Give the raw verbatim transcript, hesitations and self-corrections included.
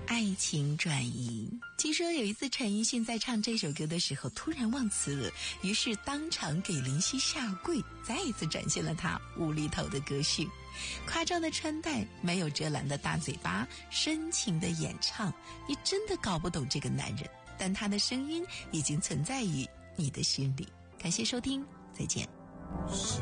爱情转移。据说有一次陈奕迅在唱这首歌的时候突然忘词了，于是当场给林夕下跪，再一次展现了他无厘头的歌序。夸张的穿戴，没有遮拦的大嘴巴，深情的演唱，你真的搞不懂这个男人，但他的声音已经存在于你的心里。感谢收听，再见。